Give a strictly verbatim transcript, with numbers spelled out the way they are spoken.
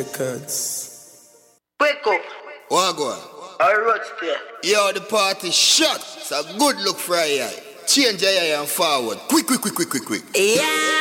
Records. Wake up. Wagwan. Alright, there. Yo, the party shut. It's a good look for a eye. Change your eye and forward. Quick, quick, quick, quick, quick, quick. Yeah.